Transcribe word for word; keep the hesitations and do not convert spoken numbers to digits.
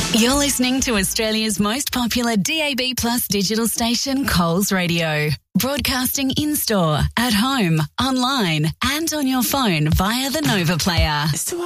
You're listening to Australia's most popular D A B Plus digital station, Coles Radio. Broadcasting in-store, at home, online and on your phone via the Nova Player. So